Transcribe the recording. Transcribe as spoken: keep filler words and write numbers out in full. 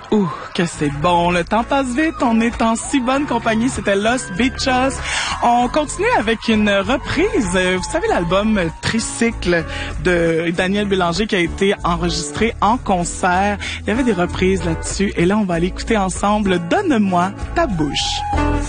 Ouh, que c'est bon. Le temps passe vite. On est en si bonne compagnie. C'était Los Bichos. On continue avec une reprise. Vous savez, l'album Tricycle de Daniel Bélanger qui a été enregistré en concert. Il y avait des reprises là-dessus. Et là, on va aller écouter ensemble Donne-moi ta bouche.